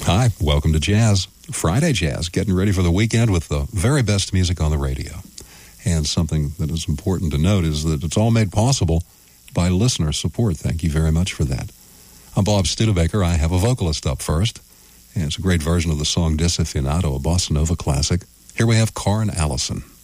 Hi, welcome to Jazz, Friday Jazz, getting ready for the weekend with the very best music on the radio. And something that is important to note is that it's all made possible by listener support. Thank you very much for that. I'm Bob Studebaker. I have a vocalist up first, and it's a great version of the song Disafinado, a bossa nova classic. Here we have Karin Allison.